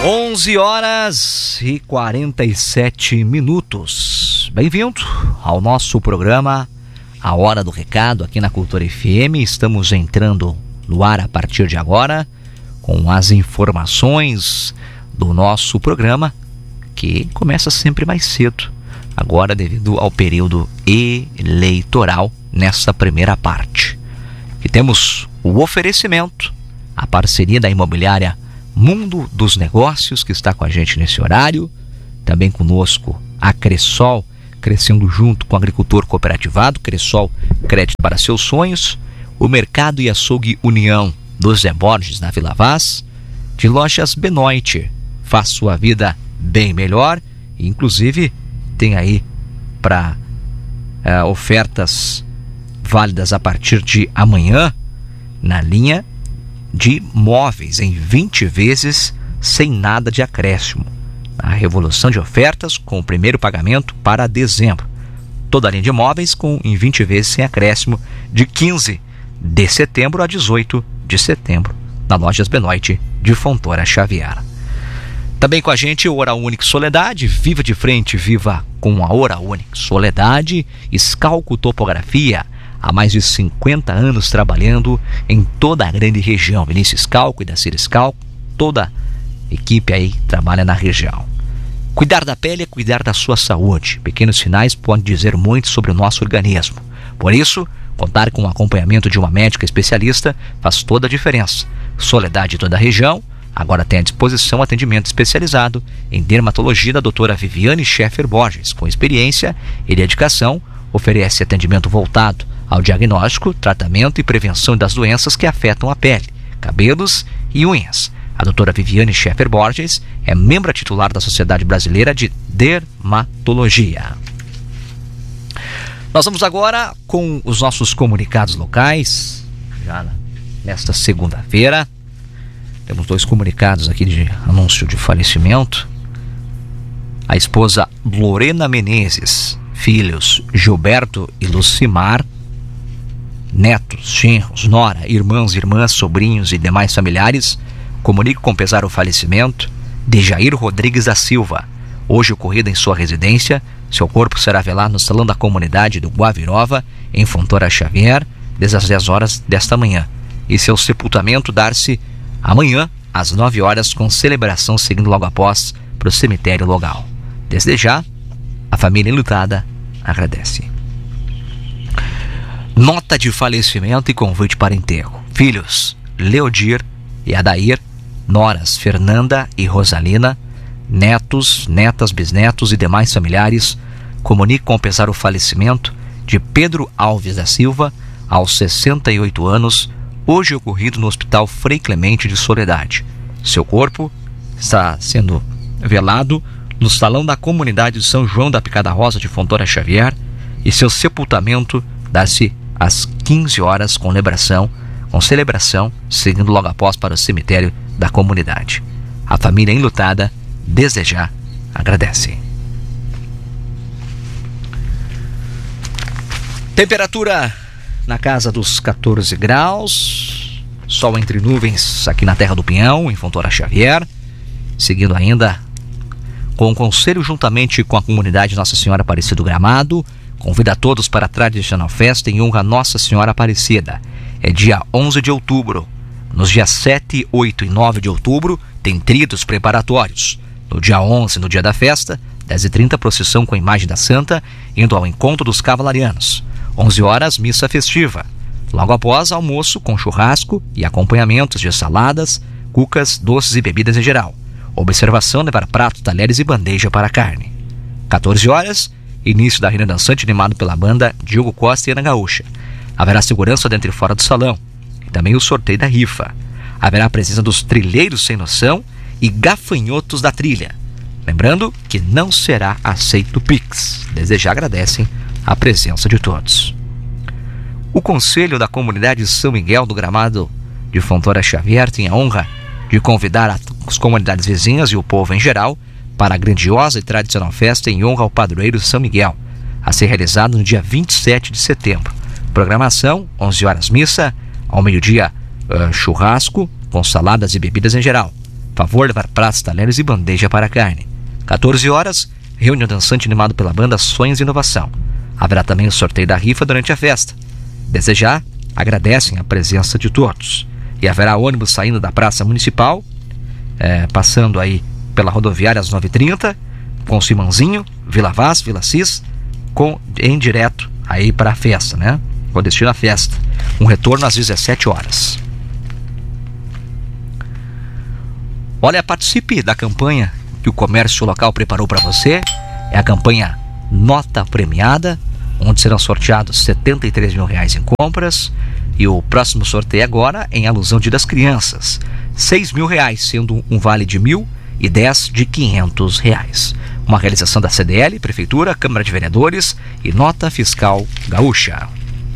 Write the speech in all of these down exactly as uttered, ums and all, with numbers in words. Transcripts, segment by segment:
onze horas e quarenta e sete minutos. Bem-vindo ao nosso programa A Hora do Recado aqui na Cultura F M. Estamos entrando no ar a partir de agora com as informações do nosso programa, que começa sempre mais cedo, agora devido ao período eleitoral nessa primeira parte. E temos o oferecimento, a parceria da imobiliária Mundo dos Negócios, que está com a gente nesse horário. Também conosco a Cressol, crescendo junto com o agricultor cooperativado. Cressol, crédito para seus sonhos. O Mercado e Açougue União dos Zé Borges, na Vila Vaz. De Lojas Benoit, faz sua vida bem melhor. Inclusive tem aí para é, ofertas válidas a partir de amanhã na linha de móveis em vinte vezes sem nada de acréscimo. A revolução de ofertas com o primeiro pagamento para dezembro. Toda a linha de móveis com em vinte vezes sem acréscimo de quinze de setembro a dezoito de setembro na Lojas Benoit de Fontoura Xavier. Também com a gente o Oral Unique Soledade. Viva de frente, viva com a Oral Unique Soledade. Escalco Topografia, há mais de cinquenta anos trabalhando em toda a grande região. Vinícius Scalco e Dacir Scalco, toda a equipe aí trabalha na região. Cuidar da pele é cuidar da sua saúde. Pequenos sinais podem dizer muito sobre o nosso organismo. Por isso, contar com o acompanhamento de uma médica especialista faz toda a diferença. Soledade toda a região agora tem à disposição atendimento especializado em dermatologia da doutora Viviane Schaeffer Borges, com experiência e dedicação. Oferece atendimento voltado ao diagnóstico, tratamento e prevenção das doenças que afetam a pele, cabelos e unhas. A doutora Viviane Schaeffer Borges é membro titular da Sociedade Brasileira de Dermatologia. Nós vamos agora com os nossos comunicados locais, já nesta segunda-feira. Temos dois comunicados aqui de anúncio de falecimento. A esposa Lorena Menezes, filhos Gilberto e Lucimar, netos, genros, nora, irmãos, irmãs, sobrinhos e demais familiares, comunicam com pesar o falecimento de Jair Rodrigues da Silva, hoje ocorrido em sua residência. Seu corpo será velado no salão da comunidade do Guavirova, em Fontoura Xavier, desde as dez horas desta manhã, e seu sepultamento dar-se amanhã às nove horas, com celebração seguindo logo após para o cemitério local. Desde já, a família enlutada agradece. Nota de falecimento e convite para enterro. Filhos Leodir e Adair, noras Fernanda e Rosalina, netos, netas, bisnetos e demais familiares comunicam com pesar o falecimento de Pedro Alves da Silva, aos sessenta e oito anos, hoje ocorrido no Hospital Frei Clemente de Soledade. Seu corpo está sendo velado no salão da comunidade de São João da Picada Rosa de Fontoura Xavier, e seu sepultamento dá-se às quinze horas, com celebração, com celebração, seguindo logo após para o cemitério da comunidade. A família enlutada, desde já, agradece. Temperatura na casa dos catorze graus, sol entre nuvens aqui na Terra do Pinhão, em Fontoura Xavier. Seguindo ainda com o conselho, juntamente com a comunidade Nossa Senhora Aparecida do Gramado, convida a todos para a tradicional festa em honra a Nossa Senhora Aparecida. É dia onze de outubro. Nos dias sete, oito e nove de outubro, tem tridos preparatórios. No dia onze, no dia da festa, dez e trinta, procissão com a imagem da Santa, indo ao encontro dos cavalarianos. onze horas, missa festiva. Logo após, almoço com churrasco e acompanhamentos de saladas, cucas, doces e bebidas em geral. Observação: levar prato, talheres e bandeja para a carne. quatorze horas, início da renda dançante animado pela banda Diogo Costa e Ana Gaúcha. Haverá segurança dentro e fora do salão. E também o sorteio da rifa. Haverá a presença dos trilheiros sem noção e gafanhotos da trilha. Lembrando que não será aceito Pix. Desde já agradecem a presença de todos. O Conselho da Comunidade São Miguel do Gramado de Fontoura Xavier tem a honra de convidar as comunidades vizinhas e o povo em geral para a grandiosa e tradicional festa em honra ao padroeiro São Miguel, a ser realizada no dia vinte e sete de setembro. Programação: onze horas missa, ao meio-dia uh, churrasco com saladas e bebidas em geral. Favor levar pratos, talheres e bandeja para a carne. quatorze horas, reunião dançante animado pela banda Sonhos e Inovação. Haverá também o sorteio da rifa durante a festa. Desejar, agradecem a presença de todos. E haverá ônibus saindo da Praça Municipal, é, passando aí pela rodoviária às nove e trinta, com Simãozinho, Vila Vaz, Vila Cis, com, em direto aí para a festa, né? Com destino à festa. Um retorno às dezessete horas. Olha, participe da campanha que o comércio local preparou para você. É a campanha Nota Premiada, onde serão sorteados setenta e três mil reais em compras. E o próximo sorteio agora em alusão ao Dia das Crianças. seis mil reais, sendo um vale de mil e dez de quinhentos reais. Uma realização da C D L, Prefeitura, Câmara de Vereadores e Nota Fiscal Gaúcha.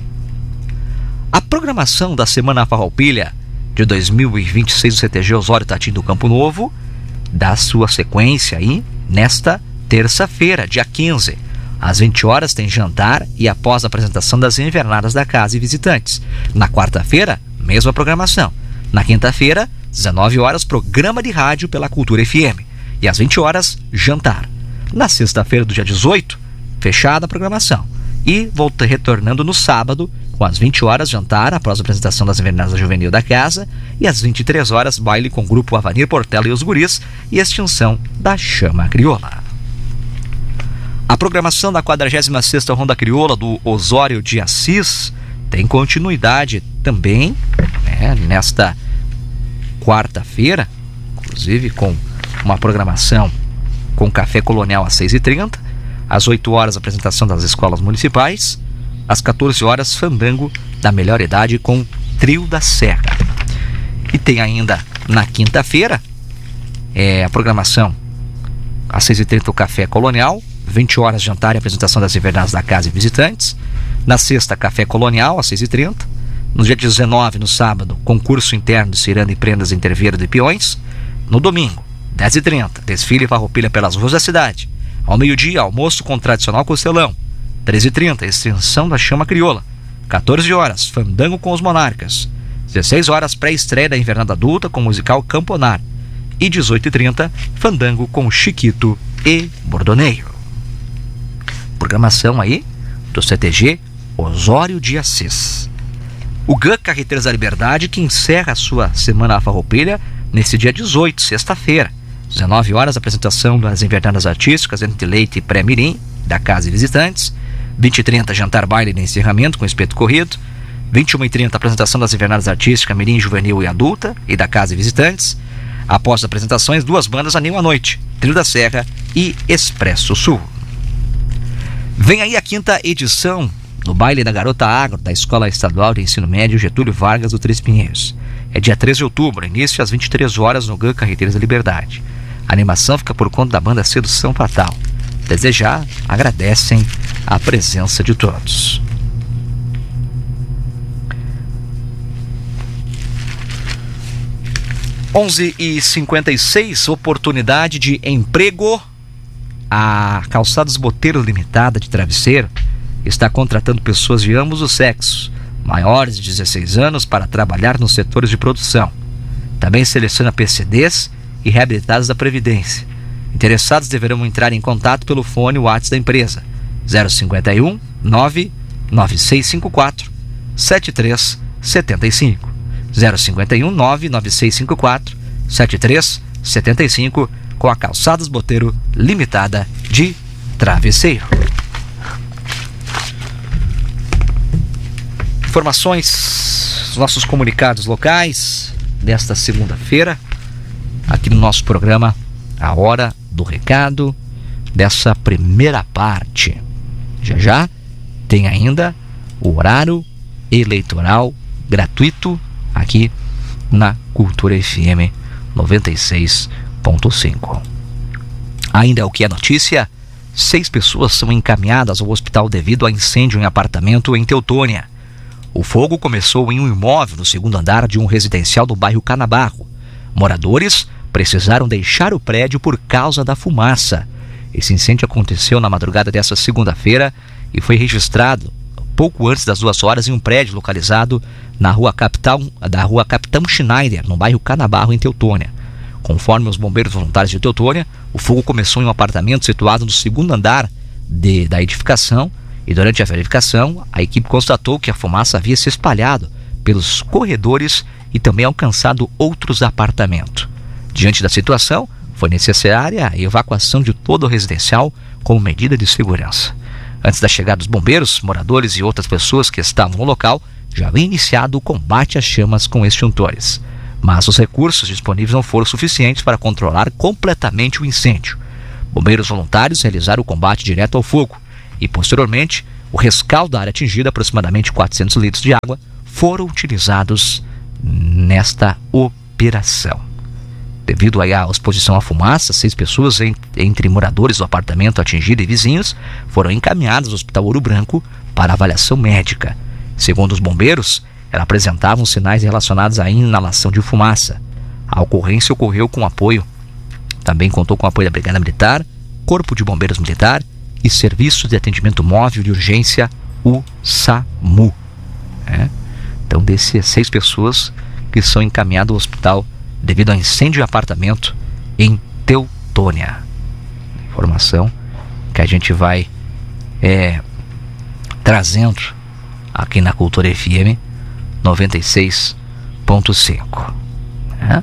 A programação da Semana Farroupilha de dois mil e vinte e seis do C T G Osório Tatim do Campo Novo dá sua sequência aí nesta terça-feira, dia quinze. Às vinte horas tem jantar e após a apresentação das invernadas da casa e visitantes. Na quarta-feira, mesma programação. Na quinta-feira, dezenove horas, programa de rádio pela Cultura F M. E às vinte horas, jantar. Na sexta-feira do dia dezoito, fechada a programação. E volta retornando no sábado, com às vinte horas, jantar após a apresentação das invernadas juvenil da casa. E às vinte e três horas, baile com o grupo Avanir Portela e os Guris e extinção da Chama Crioula. A programação da quadragésima sexta Ronda Crioula do Osório de Assis tem continuidade também, né, nesta quarta-feira, inclusive com uma programação com Café Colonial às seis e trinta, às oito horas apresentação das escolas municipais, às quatorze horas fandango da melhor idade com Trio da Serra. E tem ainda na quinta-feira é, a programação às seis e trinta o Café Colonial, vinte horas jantar e apresentação das invernadas da casa e visitantes. Na sexta, Café Colonial, às seis e trinta. No dia dezenove, no sábado, concurso interno de ciranda e prendas intervieiro de peões. No domingo, dez e trinta, desfile e farroupilha pelas ruas da cidade. Ao meio-dia, almoço com tradicional costelão. treze e trinta, extensão da Chama Crioula. quatorze horas, fandango com os Monarcas. dezesseis horas, pré-estreia da invernada adulta com o musical Camponar. E dezoito e trinta, fandango com Chiquito e Bordoneio. Programação aí do C T G Osório de Assis. O G A C Carreteiras da Liberdade, que encerra a sua Semana Farroupilha nesse dia dezoito, sexta-feira. dezenove horas, apresentação das invernadas artísticas entre leite e pré-mirim, da casa e visitantes. vinte e trinta, jantar baile de encerramento com espeto corrido. vinte e uma e trinta, apresentação das invernadas artísticas mirim, juvenil e adulta, e da casa e visitantes. Após as apresentações, duas bandas animam a noite, Trio da Serra e Expresso Sul. Vem aí a quinta edição do Baile da Garota Agro da Escola Estadual de Ensino Médio Getúlio Vargas do Três Pinheiros. É dia treze de outubro, início às vinte e três horas no G A C Carreteiras da Liberdade. A animação fica por conta da banda Sedução Fatal. Desejar, agradecem a presença de todos. onze e cinquenta e seis, oportunidade de emprego. A Calçados Boteiro Limitada de Travesseiro está contratando pessoas de ambos os sexos, maiores de dezesseis anos, para trabalhar nos setores de produção. Também seleciona P C Ds e reabilitados da Previdência. Interessados deverão entrar em contato pelo fone WhatsApp da empresa zero cinquenta e um, nove nove seis cinco quatro, sete três sete cinco. zero cinquenta e um, nove nove seis cinco quatro, sete três sete cinco, com a Calçados Boteiro Limitada de Travesseiro. Informações, nossos comunicados locais desta segunda-feira, aqui no nosso programa A Hora do Recado, dessa primeira parte. Já já tem ainda o horário eleitoral gratuito aqui na Cultura F M noventa e seis ponto cinco. Ainda é o que é notícia: seis pessoas são encaminhadas ao hospital devido a incêndio em apartamento em Teutônia. O fogo começou em um imóvel no segundo andar de um residencial do bairro Canabarro. Moradores precisaram deixar o prédio por causa da fumaça. Esse incêndio aconteceu na madrugada desta segunda-feira e foi registrado pouco antes das duas horas em um prédio localizado na rua Capitão, da rua Capitão Schneider, no bairro Canabarro, em Teutônia. Conforme os bombeiros voluntários de Teutônia, o fogo começou em um apartamento situado no segundo andar de, da edificação, e durante a verificação, a equipe constatou que a fumaça havia se espalhado pelos corredores e também alcançado outros apartamentos. Diante da situação, foi necessária a evacuação de todo o residencial como medida de segurança. Antes da chegada dos bombeiros, moradores e outras pessoas que estavam no local já haviam iniciado o combate às chamas com extintores. Mas os recursos disponíveis não foram suficientes para controlar completamente o incêndio. Bombeiros voluntários realizaram o combate direto ao fogo e, posteriormente, o rescaldo da área atingida, aproximadamente quatrocentos litros de água, foram utilizados nesta operação. Devido aí à exposição à fumaça, seis pessoas, entre moradores do apartamento atingido e vizinhos, foram encaminhadas ao Hospital Ouro Branco para avaliação médica. Segundo os bombeiros, elas apresentavam sinais relacionados à inalação de fumaça. A ocorrência ocorreu com apoio, também contou com o apoio da Brigada Militar, Corpo de Bombeiros Militar e Serviço de Atendimento Móvel de Urgência, o SAMU. É? Então, desses seis pessoas que são encaminhadas ao hospital devido a incêndio de apartamento em Teutônia. Informação que a gente vai é, trazendo aqui na Cultura F M noventa e seis ponto cinco. É?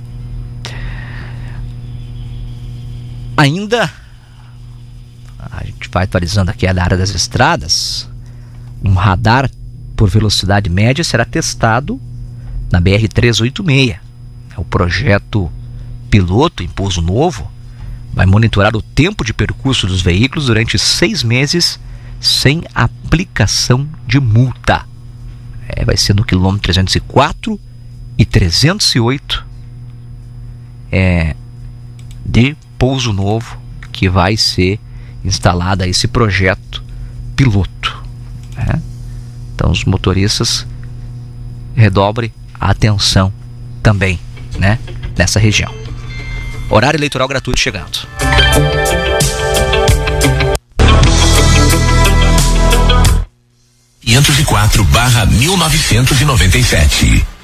Ainda a gente vai atualizando aqui a área das estradas. Um radar por velocidade média será testado na B R trezentos e oitenta e seis. O projeto piloto em Pouso Novo vai monitorar o tempo de percurso dos veículos durante seis meses sem aplicação de multa. É, vai ser no quilômetro trezentos e quatro e trezentos e oito é, de Pouso Novo que vai ser instalado esse projeto piloto. Né? Então os motoristas redobrem a atenção também, né, nessa região. Horário eleitoral gratuito chegando. quinhentos e quatro barra mil novecentos e noventa e sete.